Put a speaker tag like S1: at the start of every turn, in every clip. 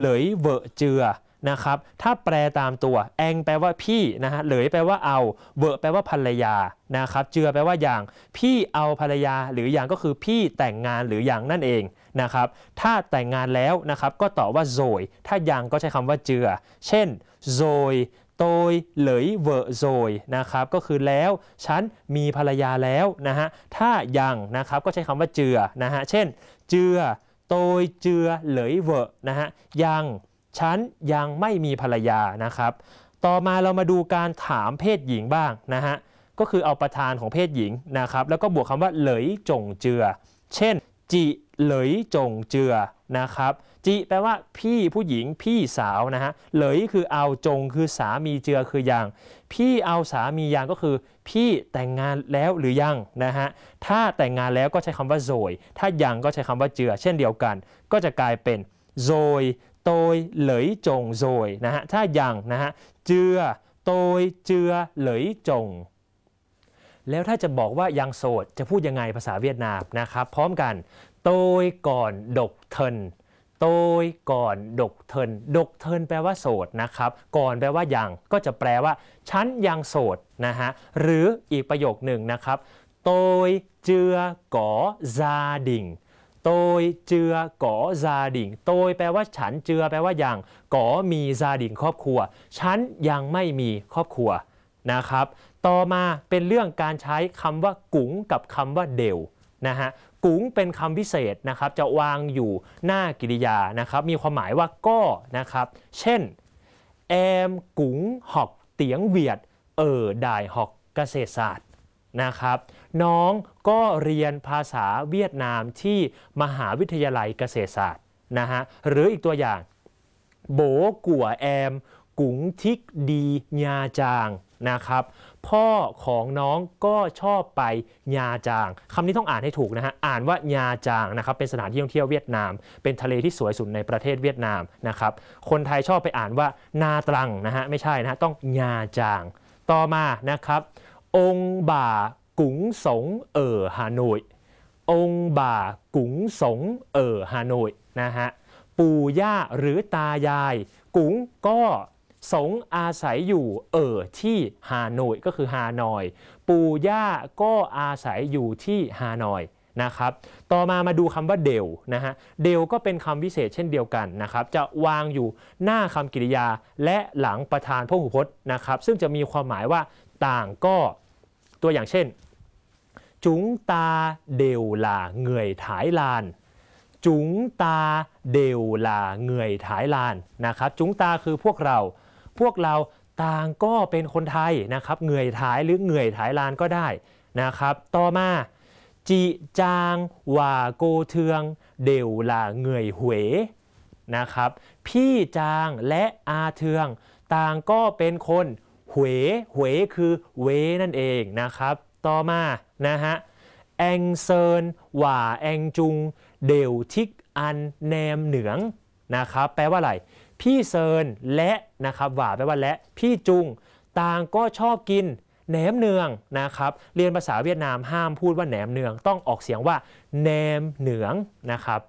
S1: เหลยเวอเจือนะครับถ้าแปลตามตัวแองแปลว่าพี่นะฮะเหลยแปลว่าเอาเวอแปลว่าภรรยานะครับเจือแปลว่าอย่างพี่เอาภรรยาหรืออย่างก็คือพี่แต่งงานหรืออย่างนั่นเองนะครับถ้าแต่งงานแล้วนะครับก็ตอบว่าโซยถ้ายังก็ใช้คำว่าเจือเช่นโซยโตยเหลยเวอโซยนะครับก็คือแล้วฉันมีภรรยาแล้วนะฮะถ้ายังนะครับก็ใช้คำว่าเจือนะฮะเช่นเจือโตยเจือเหลยเวอนะฮะยังฉันยังไม่มีภรรยานะครับต่อมาเรามาดูการถามเพศหญิงบ้างนะฮะก็คือเอาประธานของเพศหญิงนะครับแล้วก็บวกคำว่าเหลยจงเจือเช่นจิเหลยจงเจือนะครับจิแปลว่าพี่ผู้หญิงพี่สาวนะฮะเหลยคือเอาจงคือสามีเจือคือยังพี่เอาสามียังก็คือพี่แต่งงานแล้วหรือยังนะฮะถ้าแต่งงานแล้วก็ใช้คำว่าโซยถ้ายังก็ใช้คำว่าเจือเช่นเดียวกันก็จะกลายเป็นโซยโตยเหลยจงโซยนะฮะถ้ายังนะฮะเจือโตยเจือเหลยจงแล้วถ้าจะบอกว่ายังโสดจะพูดยังไงภาษาเวียดนามนะครับพร้อมกันโตยก่อนดกเทินโตยก่อนดกเทินดกเทินแปลว่าโสดนะครับก่อนแปลว่ายังก็จะแปลว่าฉันยังโสดนะฮะหรืออีกประโยคหนึ่งนะครับโตยเจือก๋อซาดิ่งโตยเจือก๋อซาดิ่งโตยแปลว่าฉันเจือแปลว่ายังก๋อมีซาดิ่งครอบครัวฉันยังไม่มีครอบครัวนะครับต่อมาเป็นเรื่องการใช้คำว่ากุ๋งกับคำว่าเดวนะฮะกุ๋งเป็นคำพิเศษนะครับจะวางอยู่หน้ากริยานะครับมีความหมายว่าก็นะครับเช่นแอมกุ๋งหอกเตียงเวียดได้หอกเกษตรศาสตร์นะครับน้องก็เรียนภาษาเวียดนามที่มหาวิทยาลัยเกษตรศาสตร์นะฮะหรืออีกตัวอย่างโบกัวแอมกุ๋งทิกดีญาจางนะครับพ่อของน้องก็ชอบไปญาจางคำนี้ต้องอ่านให้ถูกนะฮะอ่านว่าญาจางนะครับเป็นสถานที่ท่องเที่ยวเวียดนามเป็นทะเลที่สวยสุดในประเทศเวียดนามนะครับคนไทยชอบไปอ่านว่านาตรังนะฮะไม่ใช่นะต้องญาจางต่อมานะครับองค์บ่ากุ๋งสงฮานอยองค์บ่ากุ๋งสงฮานอยนะฮะปู่ย่าหรือตายายกุ๋งก็สงอาศัยอยู่ที่ฮานอยก็คือฮานอยปู่ย่าก็อาศัยอยู่ที่ฮานอยนะครับต่อมาดูคำว่าเดวนะฮะเดวก็เป็นคำวิเศษเช่นเดียวกันนะครับจะวางอยู่หน้าคำกริยาและหลังประธานพหูพจน์นะครับซึ่งจะมีความหมายว่าต่างก็ตัวอย่างเช่นจุงตาเดวลาเหงื่อยถ่ายลานจุงตาเดวลาเหงื่อยถ่ายลานนะครับจุงตาคือพวกเราต่างก็เป็นคนไทยนะครับเหงื่อยถ่ายหรือเหงื่อยถ่ายลานก็ได้นะครับต่อมาจีจางว่าโกเทืองเดวลาเหงื่อยหวยนะครับพี่จางและอาเทืองต่างก็เป็นคนหวยคือเวนั่นเองนะครับต่อมานะฮะแองเซินว่าแองจุงเดวทิกอันแนมเหนืองนะครับแปลว่าอะไรพี่เซินและนะครับว่าแปลว่าและพี่จุงต่างก็ชอบกินแหนมเนืองนะครับเรียนภาษาเวียดนามห้ามพูดว่าแหนมเนืองต้องออกเสียงว่าแหนมเหนืองนะครับ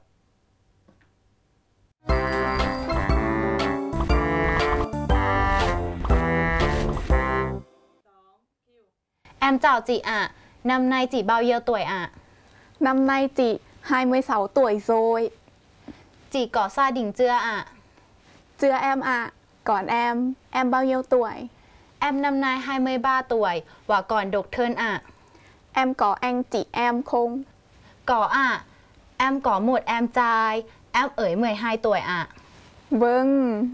S2: แอมเจ้าจีอะนำนายจีเบาเยอะตัวยอะ
S3: นำนายจี26 tuổi rồi
S2: จีก่อซาดิ่งเจืออะ
S3: Chưa em ạ, còn em bao nhiêu tuổi?
S2: Em năm nay 23 tuổi và còn độc thân ạ.
S3: Em có anh chị em không?
S2: Có ạ. Em có một em trai, em ấy 12 tuổi ạ.
S3: Vâng.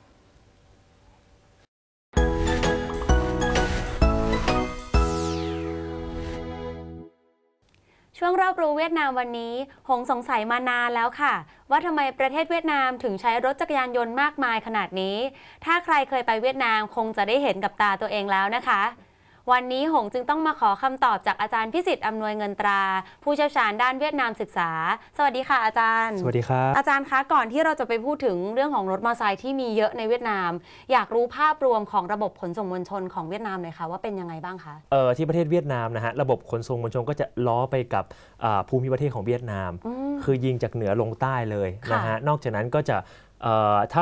S4: ช่วงรอบรู้เวียดนามวันนี้หงสงสัยมานานแล้วค่ะว่าทำไมประเทศเวียดนามถึงใช้รถจักรยานยนต์มากมายขนาดนี้ถ้าใครเคยไปเวียดนามคงจะได้เห็นกับตาตัวเองแล้วนะคะวันนี้หงจึงต้องมาขอคำตอบจากอาจารย์พิสิทธิ์อำนวยเงินตราผู้เชี่ยวชาญด้านเวียดนามศึกษาสวัสดีค่ะอาจารย์
S1: สวัสดีครับ
S4: อาจารย์คะก่อนที่เราจะไปพูดถึงเรื่องของรถมอเตอร์ไซค์ที่มีเยอะในเวียดนามอยากรู้ภาพรวมของระบบขนส่งมวลชนของเวียดนามหน่อยค่ะว่าเป็นยังไงบ้างคะ
S1: ที่ประเทศเวียดนามนะฮะระบบขนส่งมวลชนก็จะล้อไปกับภูมิประเทศของเวียดนามคือยิงจากเหนือลงใต้เลยนะฮะนอกจากนั้นก็จะถ้า